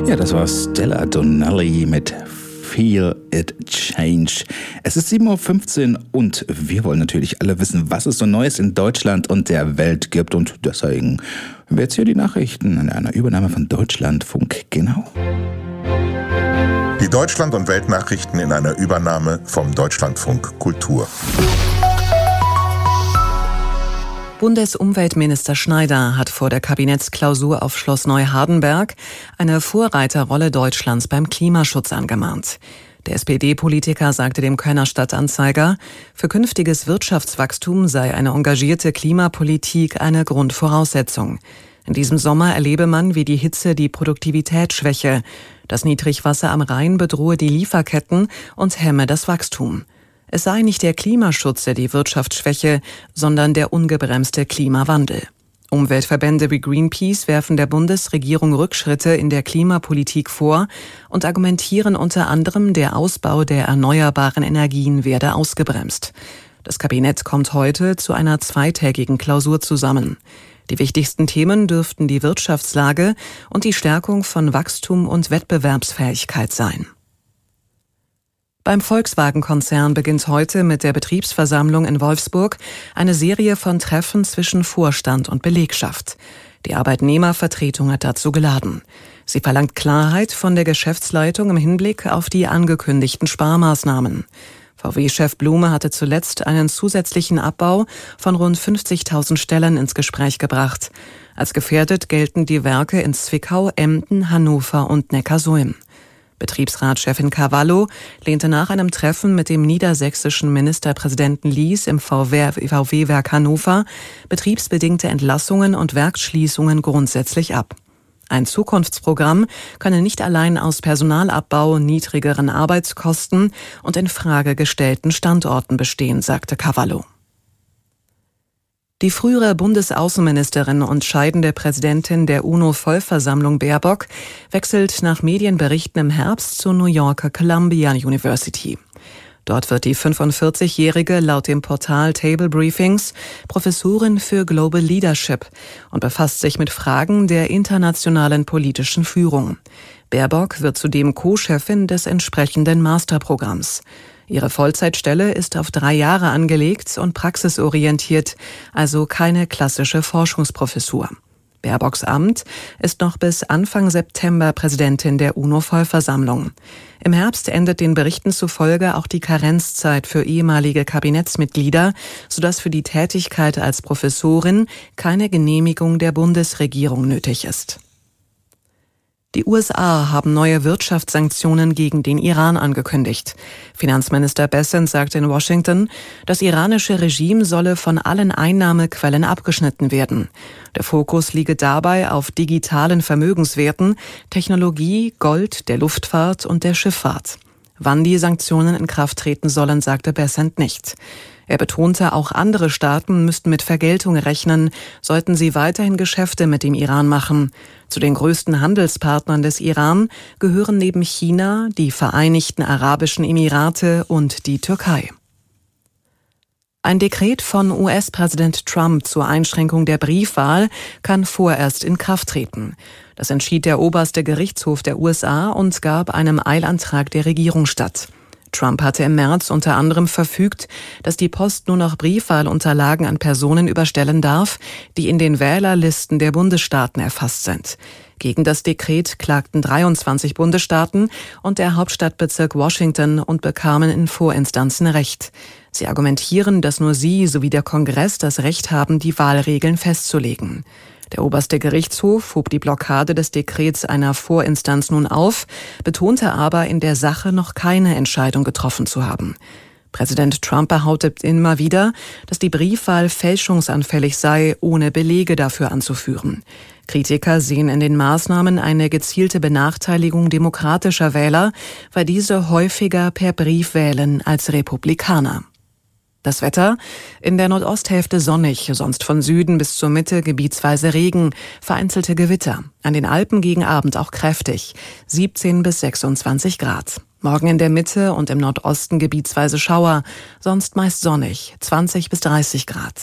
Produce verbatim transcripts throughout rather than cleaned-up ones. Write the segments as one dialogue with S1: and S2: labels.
S1: Ja, das war Stella Donnelly mit Feel It Change. Es ist sieben Uhr fünfzehn und wir wollen natürlich alle wissen, was es so Neues in Deutschland und der Welt gibt. Und deswegen hören wir jetzt hier die Nachrichten in einer Übernahme von Deutschlandfunk. Genau.
S2: Die Deutschland- und Weltnachrichten in einer Übernahme vom Deutschlandfunk Kultur.
S3: Bundesumweltminister Schneider hat vor der Kabinettsklausur auf Schloss Neuhardenberg eine Vorreiterrolle Deutschlands beim Klimaschutz angemahnt. Der S P D-Politiker sagte dem Kölner Stadtanzeiger, für künftiges Wirtschaftswachstum sei eine engagierte Klimapolitik eine Grundvoraussetzung. In diesem Sommer erlebe man, wie die Hitze die Produktivität schwäche. Das Niedrigwasser am Rhein bedrohe die Lieferketten und hemme das Wachstum. Es sei nicht der Klimaschutz, der die Wirtschaft schwäche, sondern der ungebremste Klimawandel. Umweltverbände wie Greenpeace werfen der Bundesregierung Rückschritte in der Klimapolitik vor und argumentieren unter anderem, der Ausbau der erneuerbaren Energien werde ausgebremst. Das Kabinett kommt heute zu einer zweitägigen Klausur zusammen. Die wichtigsten Themen dürften die Wirtschaftslage und die Stärkung von Wachstum und Wettbewerbsfähigkeit sein. Beim Volkswagen-Konzern beginnt heute mit der Betriebsversammlung in Wolfsburg eine Serie von Treffen zwischen Vorstand und Belegschaft. Die Arbeitnehmervertretung hat dazu geladen. Sie verlangt Klarheit von der Geschäftsleitung im Hinblick auf die angekündigten Sparmaßnahmen. V W-Chef Blume hatte zuletzt einen zusätzlichen Abbau von rund fünfzigtausend Stellen ins Gespräch gebracht. Als gefährdet gelten die Werke in Zwickau, Emden, Hannover und Neckarsulm. Betriebsratschefin Cavallo lehnte nach einem Treffen mit dem niedersächsischen Ministerpräsidenten Lies im V W-Werk Hannover betriebsbedingte Entlassungen und Werksschließungen grundsätzlich ab. Ein Zukunftsprogramm könne nicht allein aus Personalabbau, niedrigeren Arbeitskosten und in Frage gestellten Standorten bestehen, sagte Cavallo. Die frühere Bundesaußenministerin und scheidende Präsidentin der UNO-Vollversammlung Baerbock wechselt nach Medienberichten im Herbst zur New Yorker Columbia University. Dort wird die fünfundvierzigjährige laut dem Portal Table Briefings Professorin für Global Leadership und befasst sich mit Fragen der internationalen politischen Führung. Baerbock wird zudem Co-Chefin des entsprechenden Masterprogramms. Ihre Vollzeitstelle ist auf drei Jahre angelegt und praxisorientiert, also keine klassische Forschungsprofessur. Baerbocks Amt ist noch bis Anfang September Präsidentin der UNO-Vollversammlung. Im Herbst endet den Berichten zufolge auch die Karenzzeit für ehemalige Kabinettsmitglieder, sodass für die Tätigkeit als Professorin keine Genehmigung der Bundesregierung nötig ist. Die U S A haben neue Wirtschaftssanktionen gegen den Iran angekündigt. Finanzminister Bessent sagte in Washington, das iranische Regime solle von allen Einnahmequellen abgeschnitten werden. Der Fokus liege dabei auf digitalen Vermögenswerten, Technologie, Gold, der Luftfahrt und der Schifffahrt. Wann die Sanktionen in Kraft treten sollen, sagte Bessent nicht. Er betonte, auch andere Staaten müssten mit Vergeltung rechnen, sollten sie weiterhin Geschäfte mit dem Iran machen. Zu den größten Handelspartnern des Iran gehören neben China die Vereinigten Arabischen Emirate und die Türkei. Ein Dekret von U S-Präsident Trump zur Einschränkung der Briefwahl kann vorerst in Kraft treten. Das entschied der oberste Gerichtshof der U S A und gab einem Eilantrag der Regierung statt. Trump hatte im März unter anderem verfügt, dass die Post nur noch Briefwahlunterlagen an Personen überstellen darf, die in den Wählerlisten der Bundesstaaten erfasst sind. Gegen das Dekret klagten dreiundzwanzig Bundesstaaten und der Hauptstadtbezirk Washington und bekamen in Vorinstanzen Recht. Sie argumentieren, dass nur sie sowie der Kongress das Recht haben, die Wahlregeln festzulegen. Der oberste Gerichtshof hob die Blockade des Dekrets einer Vorinstanz nun auf, betonte aber, in der Sache noch keine Entscheidung getroffen zu haben. Präsident Trump behauptet immer wieder, dass die Briefwahl fälschungsanfällig sei, ohne Belege dafür anzuführen. Kritiker sehen in den Maßnahmen eine gezielte Benachteiligung demokratischer Wähler, weil diese häufiger per Brief wählen als Republikaner. Das Wetter: in der Nordosthälfte sonnig, sonst von Süden bis zur Mitte gebietsweise Regen, vereinzelte Gewitter. An den Alpen gegen Abend auch kräftig, siebzehn bis sechsundzwanzig Grad. Morgen in der Mitte und im Nordosten gebietsweise Schauer, sonst meist sonnig, zwanzig bis dreißig Grad.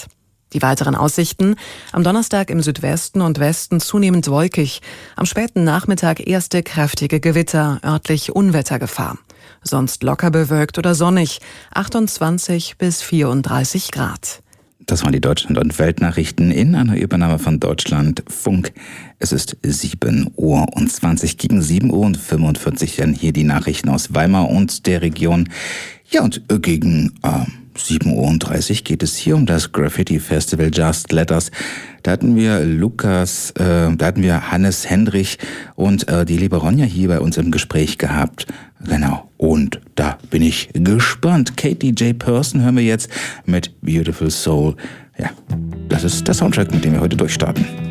S3: Die weiteren Aussichten: am Donnerstag im Südwesten und Westen zunehmend wolkig, am späten Nachmittag erste kräftige Gewitter, örtlich Unwettergefahr. Sonst locker bewölkt oder sonnig, achtundzwanzig bis vierunddreißig Grad.
S1: Das waren die Deutschland- und Weltnachrichten in einer Übernahme von Deutschlandfunk. Es ist sieben Uhr und zwanzig, gegen sieben Uhr und fünfundvierzig dann hier die Nachrichten aus Weimar und der Region. Ja, und gegen äh, sieben Uhr und dreißig geht es hier um das Graffiti-Festival Just Letters. Da hatten wir Lukas, äh, da hatten wir Hannes Hendrich und äh, die liebe Ronja hier bei uns im Gespräch gehabt. Genau, und da bin ich gespannt. Katie J. Person hören wir jetzt mit Beautiful Soul. Ja, das ist der Soundtrack, mit dem wir heute durchstarten.